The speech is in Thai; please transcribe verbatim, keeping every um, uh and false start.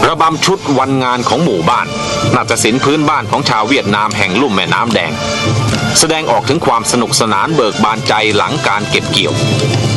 ระบำชุดวันงานของหมู่บ้านนาฏศิลป์พื้นบ้านของชาวเวียดนามแห่งลุ่มแม่น้ำแดงแสดงออกถึงความสนุกสนานเบิกบานใจหลังการเก็บเกี่ยว